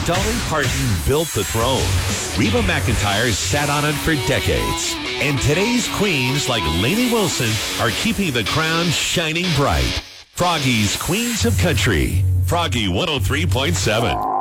Dolly Parton built the throne. Reba McEntire sat on it for decades. And today's queens like Lainey Wilson are keeping the crown shining bright. Froggy's Queens of Country. Froggy 103.7.